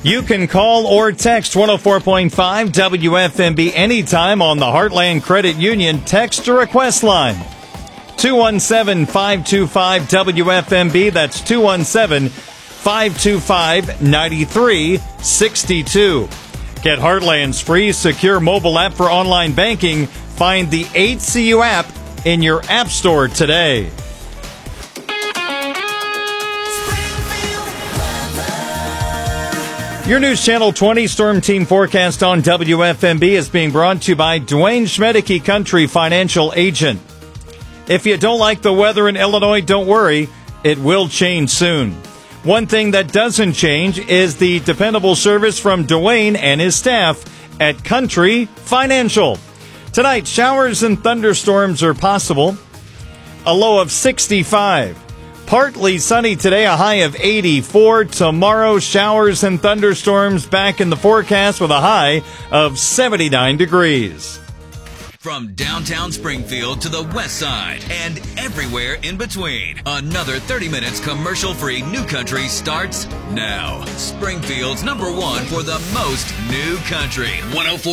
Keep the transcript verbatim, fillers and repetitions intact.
You can call or text one oh four point five W F M B anytime on the Heartland Credit Union text to request line. two one seven, five two five, W F M B. That's two one seven, five two five, nine three six two. Get Heartland's free, secure mobile app for online banking. Find the eight C U app in your app store today. Your News Channel twenty Storm Team forecast on W F M B is being brought to you by Dwayne Schmedeke Country Financial Agent. If you don't like the weather in Illinois, don't worry. It will change soon. One thing that doesn't change is the dependable service from Dwayne and his staff at Country Financial. Tonight, showers and thunderstorms are possible. A low of sixty-five. Partly sunny today, a high of eighty-four. Tomorrow, showers and thunderstorms back in the forecast with a high of seventy-nine degrees. From downtown Springfield to the west side and everywhere in between, another thirty minutes commercial-free New Country starts now. Springfield's number one for the most new country. one oh four